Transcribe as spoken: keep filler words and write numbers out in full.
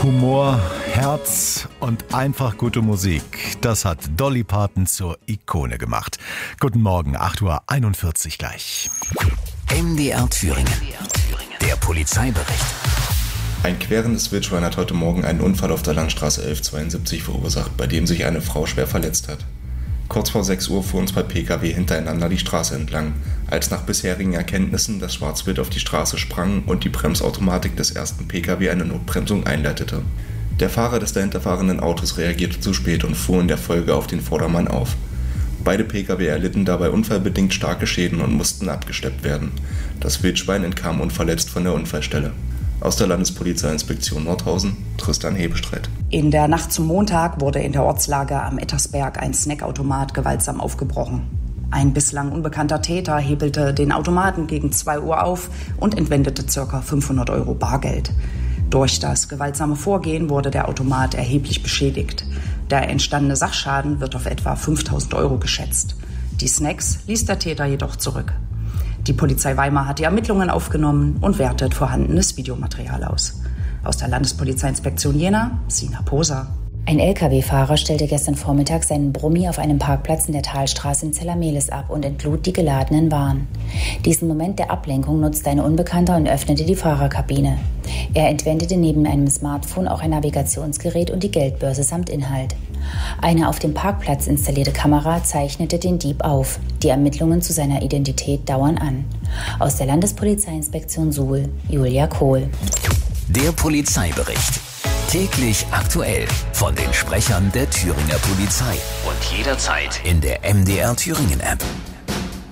Humor, Herz und einfach gute Musik. Das hat Dolly Parton zur Ikone gemacht. Guten Morgen, acht Uhr einundvierzig gleich. M D R Thüringen. Der Polizeibericht. Ein querendes Wildschwein hat heute Morgen einen Unfall auf der Landstraße elf zweiundsiebzig verursacht, bei dem sich eine Frau schwer verletzt hat. Kurz vor sechs Uhr fuhren zwei Pkw hintereinander die Straße entlang, als nach bisherigen Erkenntnissen das Schwarzwild auf die Straße sprang und die Bremsautomatik des ersten Pkw eine Notbremsung einleitete. Der Fahrer des dahinterfahrenden Autos reagierte zu spät und fuhr in der Folge auf den Vordermann auf. Beide Pkw erlitten dabei unfallbedingt starke Schäden und mussten abgeschleppt werden. Das Wildschwein entkam unverletzt von der Unfallstelle. Aus der Landespolizeiinspektion Nordhausen, Tristan Hebestreit. In der Nacht zum Montag wurde in der Ortslage am Ettersberg ein Snackautomat gewaltsam aufgebrochen. Ein bislang unbekannter Täter hebelte den Automaten gegen zwei Uhr auf und entwendete ca. fünfhundert Euro Bargeld. Durch das gewaltsame Vorgehen wurde der Automat erheblich beschädigt. Der entstandene Sachschaden wird auf etwa fünftausend Euro geschätzt. Die Snacks ließ der Täter jedoch zurück. Die Polizei Weimar hat die Ermittlungen aufgenommen und wertet vorhandenes Videomaterial aus. Aus der Landespolizeiinspektion Jena, Sina Poser. Ein L K W-Fahrer stellte gestern Vormittag seinen Brummi auf einem Parkplatz in der Talstraße in Zellermelis ab und entlud die geladenen Waren. Diesen Moment der Ablenkung nutzte ein Unbekannter und öffnete die Fahrerkabine. Er entwendete neben einem Smartphone auch ein Navigationsgerät und die Geldbörse samt Inhalt. Eine auf dem Parkplatz installierte Kamera zeichnete den Dieb auf. Die Ermittlungen zu seiner Identität dauern an. Aus der Landespolizeiinspektion Suhl, Julia Kohl. Der Polizeibericht. Täglich aktuell von den Sprechern der Thüringer Polizei und jederzeit in der M D R Thüringen App.